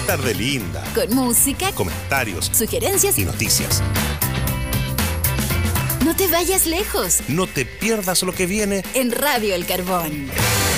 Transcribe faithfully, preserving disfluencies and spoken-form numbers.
tarde linda. Con música, comentarios, sugerencias y noticias. No te vayas lejos. No te pierdas lo que viene En Radio El Carbón.